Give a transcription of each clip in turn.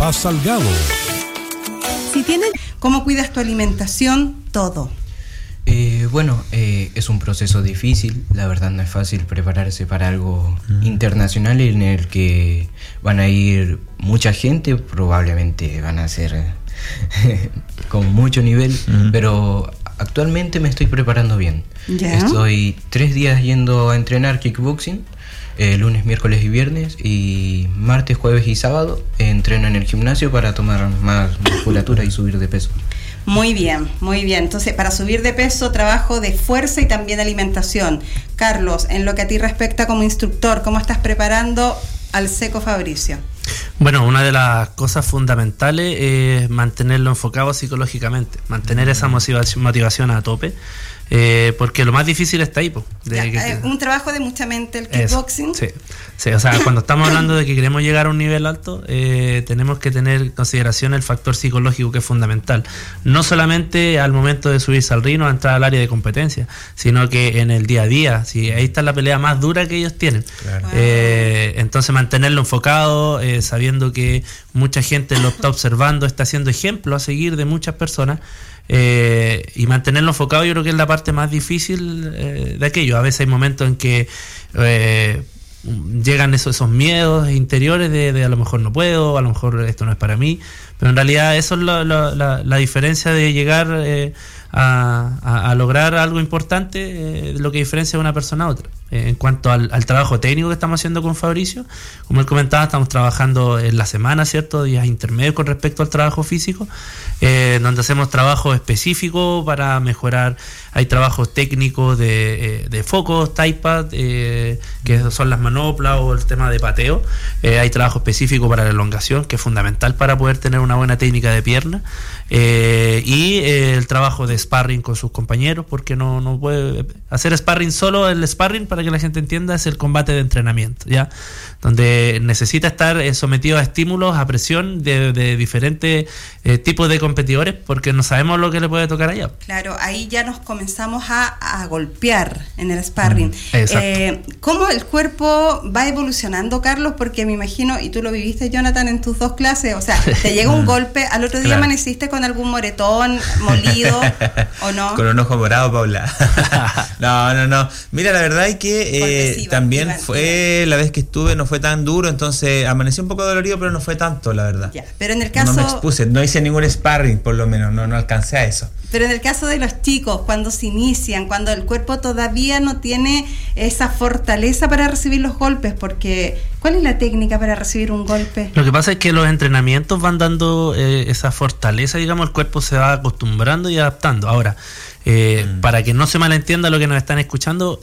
Paz Salgado. Si tienes, ¿cómo cuidas tu alimentación? Todo. Es un proceso difícil, la verdad no es fácil prepararse para algo internacional en el que van a ir mucha gente, probablemente van a ser con mucho nivel, pero actualmente me estoy preparando bien. ¿Ya? Estoy 3 días yendo a entrenar kickboxing, lunes, miércoles y viernes, y martes, jueves y sábado entreno en el gimnasio para tomar más musculatura y subir de peso. Muy bien, muy bien. Entonces, para subir de peso, trabajo de fuerza y también alimentación. Carlos, en lo que a ti respecta como instructor, ¿cómo estás preparando al seco Fabricio? Bueno, una de las cosas fundamentales es mantenerlo enfocado psicológicamente, mantener esa motivación a tope, porque lo más difícil está ahí. Un trabajo de mucha mente, el kickboxing. Sí, o sea, cuando estamos hablando de que queremos llegar a un nivel alto, tenemos que tener en consideración el factor psicológico, que es fundamental. No solamente al momento de subirse al ring o entrar al área de competencia, sino que en el día a día. Sí, ahí está la pelea más dura que ellos tienen. Claro. Entonces, mantenerlo enfocado, sabiendo que mucha gente lo está observando, está haciendo ejemplo a seguir de muchas personas. Y mantenerlo enfocado, yo creo que es la parte más difícil de aquello. A veces hay momentos en que llegan esos miedos interiores de a lo mejor no puedo, a lo mejor esto no es para mí, pero en realidad eso es la diferencia de llegar a lograr algo importante, lo que diferencia de una persona a otra. En cuanto al trabajo técnico que estamos haciendo con Fabricio, como él comentaba, estamos trabajando en la semana, ¿cierto? Días intermedios con respecto al trabajo físico, donde hacemos trabajo específico para mejorar. Hay trabajos técnicos de focos, tie-pad, que son las manoplas o el tema de pateo. Hay trabajo específico para la elongación, que es fundamental para poder tener una buena técnica de pierna. Y el trabajo de sparring con sus compañeros, porque no puede hacer sparring solo. El sparring, para que la gente entienda, es el combate de entrenamiento, ¿ya? Donde necesita estar sometido a estímulos, a presión de diferentes tipos de competidores, porque no sabemos lo que le puede tocar allá. Claro, ahí ya nos comenzamos a golpear en el sparring. ¿Cómo el cuerpo va evolucionando, Carlos? Porque me imagino, y tú lo viviste, Jonathan, en tus 2 clases, o sea, te llega un golpe, al otro día amaneciste con algún moretón, molido, ¿o no? Con un ojo morado, Paula. No. Mira, la verdad es que también fue la vez que estuve, no fue tan duro, entonces amanecí un poco dolorido, pero no fue tanto, la verdad. Ya, pero en el caso... No me expuse, no hice ningún sparring, por lo menos, no alcancé a eso. Pero en el caso de los chicos, cuando se inician, cuando el cuerpo todavía no tiene esa fortaleza para recibir los golpes, porque ¿cuál es la técnica para recibir un golpe? Lo que pasa es que los entrenamientos van dando esa fortaleza, digamos, el cuerpo se va acostumbrando y adaptando. Ahora, para que no se malentienda lo que nos están escuchando,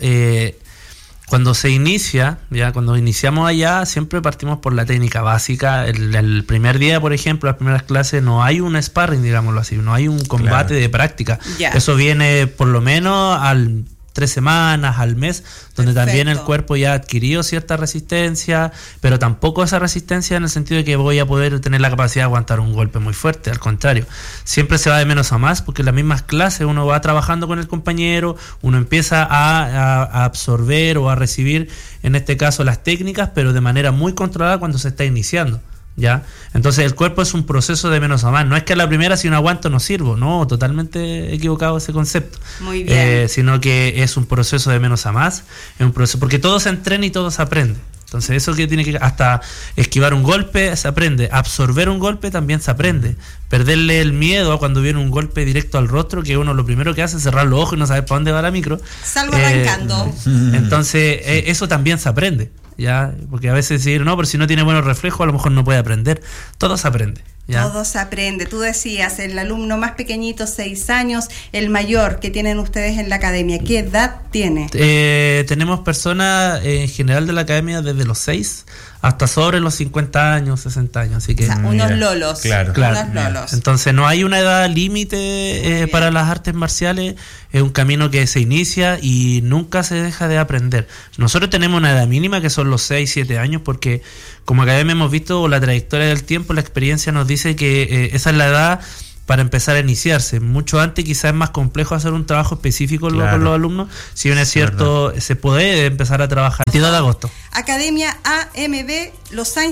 cuando se inicia, ya cuando iniciamos allá, siempre partimos por la técnica básica. El primer día, por ejemplo, las primeras clases, no hay un sparring, digámoslo así, no hay un combate de práctica. Ya. Eso viene por lo menos al 3 semanas, al mes, donde también el cuerpo ya ha adquirido cierta resistencia, pero tampoco esa resistencia en el sentido de que voy a poder tener la capacidad de aguantar un golpe muy fuerte. Al contrario, siempre se va de menos a más, porque en las mismas clases uno va trabajando con el compañero, uno empieza a absorber o a recibir, en este caso, las técnicas, pero de manera muy controlada cuando se está iniciando. ¿Ya? Entonces el cuerpo es un proceso de menos a más. No es que a la primera, si no aguanto, no sirvo. No, totalmente equivocado ese concepto. Muy bien. Sino que es un proceso de menos a más. Es un proceso, porque todo se entrena y todo se aprende. Entonces eso que tiene que, hasta esquivar un golpe se aprende, absorber un golpe también se aprende, perderle el miedo a cuando viene un golpe directo al rostro, que uno lo primero que hace es cerrar los ojos y no sabe para dónde va la micro. Salgo arrancando. Entonces eso también se aprende. ¿Ya? Porque a veces decir, no, pero si no tiene buenos reflejos, a lo mejor no puede aprender. Todo se aprende. ¿Ya? Todo se aprende. Tú decías, el alumno más pequeñito, 6 años, el mayor que tienen ustedes en la academia, ¿qué edad tiene? Tenemos personas en general de la academia desde los 6 hasta sobre los 50 años, 60 años. Así que, o sea, unos lolos. Claro. Unos lolos. Entonces no hay una edad límite para las artes marciales. Es un camino que se inicia y nunca se deja de aprender. Nosotros tenemos una edad mínima que son los 6, 7 años, porque como academia hemos visto la trayectoria del tiempo, la experiencia nos dice que esa es la edad para empezar a iniciarse. Mucho antes quizás es más complejo hacer un trabajo específico con los alumnos. Si bien es cierto, se puede empezar a trabajar. 22 de agosto. Academia AMB Los Ángeles.